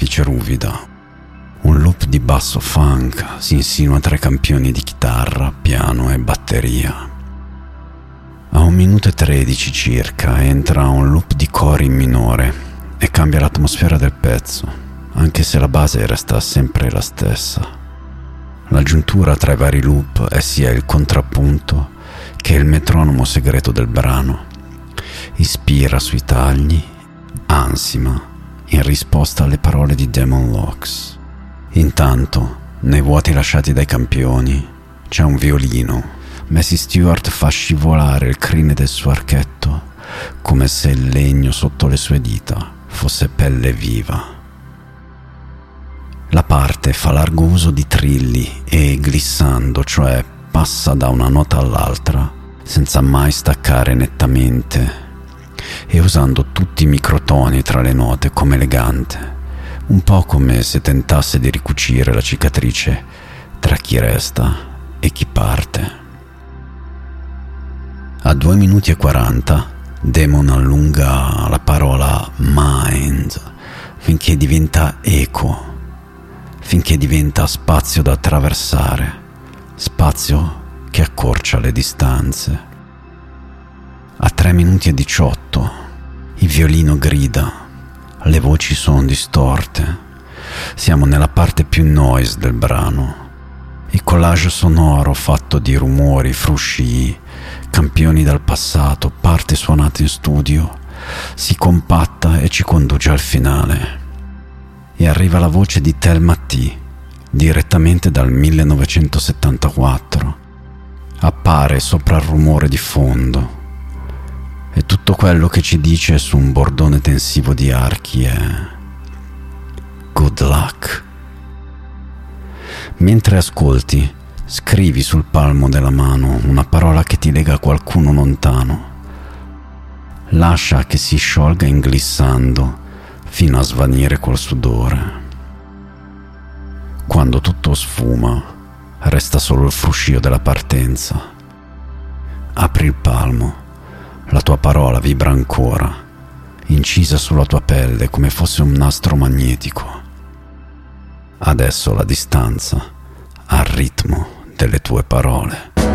soffice ruvida. Un loop di basso funk si insinua tra i campioni di chitarra, piano e batteria. A 1 minuto e 13 circa entra un loop di cori in minore e cambia l'atmosfera del pezzo, anche se la base resta sempre la stessa. L'aggiuntura tra i vari loop è sia il contrappunto che il metronomo segreto del brano. Ispira sui tagli, ansima in risposta alle parole di Damon Locks. Intanto, nei vuoti lasciati dai campioni, c'è un violino. Massey Stewart fa scivolare il crine del suo archetto come se il legno sotto le sue dita fosse pelle viva. La parte fa largo uso di trilli e glissando, cioè passa da una nota all'altra senza mai staccare nettamente e usando tutti i microtoni tra le note come elegante, un po' come se tentasse di ricucire la cicatrice tra chi resta e chi parte. A 2 minuti e 40 Damon allunga la parola mind finché diventa eco, finché diventa spazio da attraversare, spazio che accorcia le distanze. A 3 minuti e 18 il violino grida, le voci sono distorte, siamo nella parte più noise del brano. Il collage sonoro fatto di rumori, frusci, campioni dal passato, parti suonate in studio, si compatta e ci conduce al finale. E arriva la voce di Thelma T, direttamente dal 1974. Appare sopra il rumore di fondo. E tutto quello che ci dice su un bordone tensivo di archi è good luck. Mentre ascolti, scrivi sul palmo della mano una parola che ti lega a qualcuno lontano. Lascia che si sciolga inglissando fino a svanire col sudore. Quando tutto sfuma, resta solo il fruscio della partenza. Apri il palmo, la tua parola vibra ancora, incisa sulla tua pelle come fosse un nastro magnetico. Adesso la distanza ha il ritmo delle tue parole.